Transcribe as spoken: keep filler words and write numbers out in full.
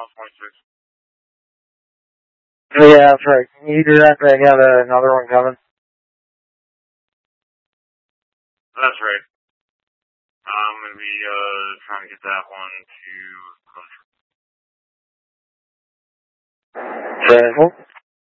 one point six. Yeah, that's right. Can you direct I got another one coming? That's right. I'm going to be uh, trying to get that one to closure. Right.